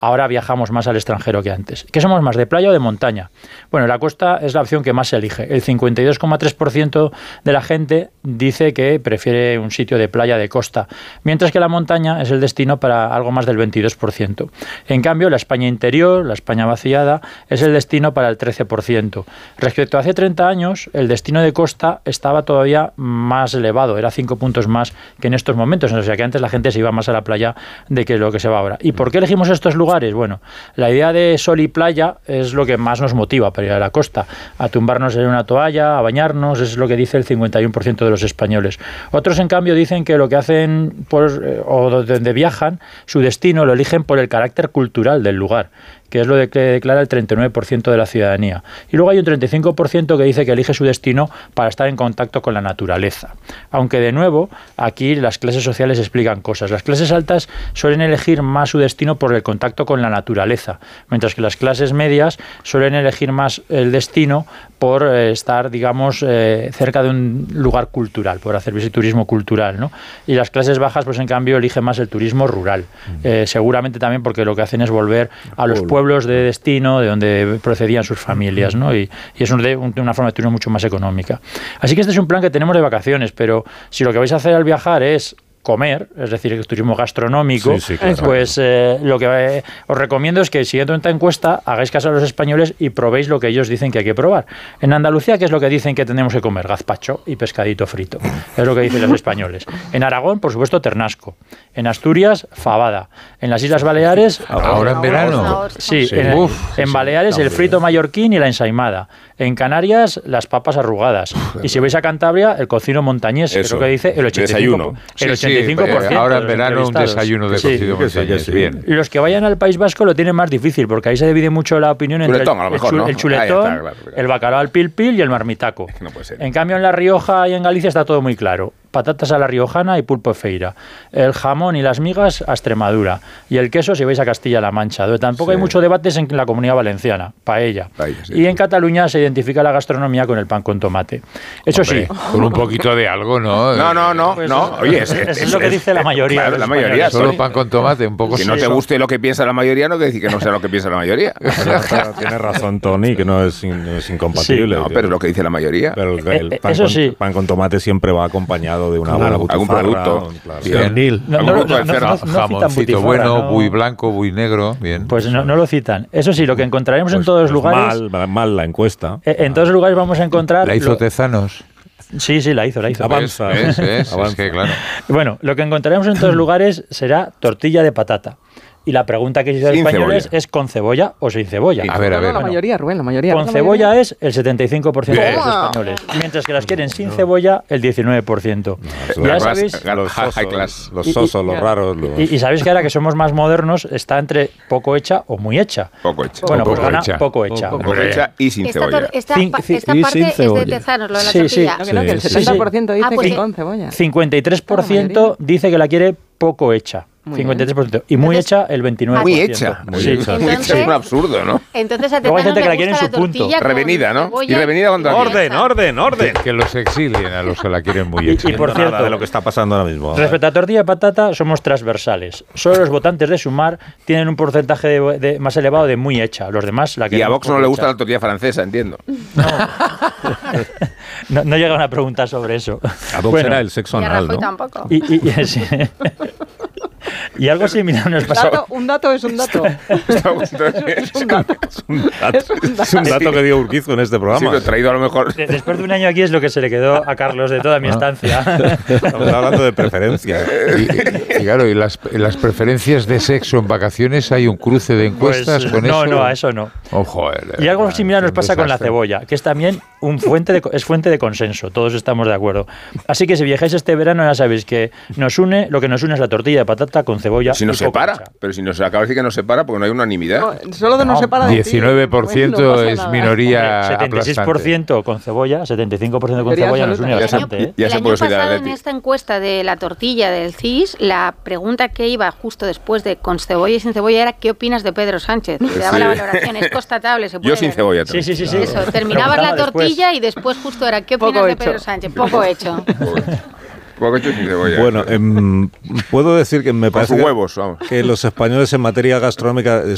ahora viajamos más al extranjero que antes. ¿Qué somos más, de playa o de montaña? Bueno, la costa es la opción que más se elige. El 52,3% de la gente dice que prefiere un sitio de playa, de costa, mientras que la montaña es el destino para algo más del 22%. En cambio, la España interior, la España vaciada, es el destino para el 13%. Respecto a hace 30 años, el destino de costa estaba todavía más elevado, era 5 puntos más que en estos momentos, o sea que antes la gente se iba más a la playa de que lo que se va ahora. ¿Y por qué elegimos estos lugares? Bueno, la idea de sol y playa es lo que más nos motiva para ir a la costa, a tumbarnos en una toalla, a bañarnos, es lo que dice el 51% de los españoles. Otros, en cambio, dicen que lo que hacen o donde viajan, su destino lo eligen por el carácter cultural del lugar, que es lo que declara el 39% de la ciudadanía. Y luego hay un 35% que dice que elige su destino para estar en contacto con la naturaleza. Aunque, de nuevo, aquí las clases sociales explican cosas. Las clases altas suelen elegir más su destino por el contacto con la naturaleza, mientras que las clases medias suelen elegir más el destino por estar, digamos, cerca de un lugar cultural, por hacer turismo cultural, ¿no? Y las clases bajas, pues en cambio, eligen más el turismo rural. Seguramente también porque lo que hacen es volver a los pueblos de destino, de donde procedían sus familias, ¿no? Y es de una forma de turismo mucho más económica. Así que este es un plan que tenemos de vacaciones, pero si lo que vais a hacer al viajar es comer, es decir, el turismo gastronómico, claro, pues lo que os recomiendo es que, siguiendo esta encuesta, hagáis caso a los españoles y probéis lo que ellos dicen que hay que probar. En Andalucía, ¿qué es lo que dicen que tenemos que comer? Gazpacho y pescadito frito. Es lo que dicen los españoles. En Aragón, por supuesto, ternasco. En Asturias, fabada. En las Islas Baleares... Ahora en verano. Sí, en Baleares, el frito mallorquín y la ensaimada. En Canarias, las papas arrugadas. Y si vais a Cantabria, el cocido montañés, que es lo que dice el 85%. Desayuno. El 85%. Ahora en verano un desayuno de cocido montañés. Bien. Los que vayan al País Vasco lo tienen más difícil, porque ahí se divide mucho la opinión entre el chuletón, el bacalao al pil pil y el marmitaco. No puede ser. En cambio, en La Rioja y en Galicia está todo muy claro. Patatas a la riojana y pulpo feira. El jamón y las migas a Extremadura. Y el queso si vais a Castilla-La Mancha. Donde tampoco hay mucho debates en la Comunidad Valenciana. Paella. Y en Cataluña se identifica la gastronomía con el pan con tomate. Eso sí. Con un poquito de algo, ¿no? No. Pues no. Oye, es lo que dice la mayoría. Claro, la mayoría. Solo pan con tomate, un poco. Que no te guste lo que piensa la mayoría no quiere decir que no sea lo que piensa la mayoría. Pero tiene razón Tony, que no es incompatible. Sí, no, pero es lo que dice la mayoría. Pero el pan con tomate siempre va acompañado de una buena butifarra. Algún producto. Pernil. Jamoncito bueno, buey blanco, buey negro. Bien. Pues no lo citan. Eso sí, lo que encontraremos en todos los lugares... Mal la encuesta. En todos los lugares vamos a encontrar... ¿La hizo Tezanos? Sí, la hizo. Avanza. Avanza. Es que, claro. Bueno, lo que encontraremos en todos los lugares será tortilla de patata. Y la pregunta que se hizo a los españoles es ¿con cebolla o sin cebolla? A ver. La mayoría, Rubén, la mayoría. Con cebolla es el 75% de los españoles, mientras que las quieren sin cebolla el 19%. Ya sabéis, los sosos, los raros. Y sabéis que ahora que somos más modernos está entre poco hecha o muy hecha. Poco hecha. Bueno, pues gana poco hecha. Poco hecha y sin cebolla. Esta parte es de Tezanos, lo de la tortilla. Que el 70% dice que con cebolla. 53% dice que la quiere poco hecha. 53%. Y muy hecha, el 29%. Muy hecha. Es un absurdo, ¿no? Entonces, a luego hay gente que la quiere en su punto. Revenida, ¿no? Y revenida cuando... Orden. Que los exilien a los que la quieren muy hecha. Y por cierto, de lo que está pasando ahora mismo. Respecto a tortilla de patata, somos transversales. Solo los votantes de Sumar tienen un porcentaje más elevado de muy hecha. Los demás la quieren. Y a Vox no le gusta la tortilla francesa, entiendo. No llegaron a preguntar sobre eso. A Vox era el sexo anal, ¿no? Tampoco. Y algo similar nos pasó. Un dato es un dato. Es un dato que dio Urquizu en este programa. Sí, lo he traído a lo mejor. Después de un año aquí es lo que se le quedó a Carlos de toda mi estancia. Estamos hablando de preferencias. Y claro, y las preferencias de sexo en vacaciones, ¿hay un cruce de encuestas con eso? No, a eso no. Oh, joder, y algo similar nos pasa con la cebolla, que es también fuente de consenso. Todos estamos de acuerdo. Así que si viajáis este verano ya sabéis que lo que nos une es la tortilla de patata con cebolla. Si nos separa, pero si nos acaba de decir que nos separa porque no hay unanimidad. No, solo de nos separa de 19% es minoría 76% con cebolla, 75% con cebolla nos une bastante. El año pasado en esta encuesta de la tortilla del CIS, la pregunta que iba justo después de con cebolla y sin cebolla era ¿qué opinas de Pedro Sánchez? Le daba la valoración, es constatable. Yo sin cebolla también. Sí. Eso, terminabas la tortilla y después justo era ¿qué opinas de Pedro Sánchez? Poco hecho. Poco hecho sin cebolla. Bueno, puedo decir que me parece huevos, que los españoles en materia gastronómica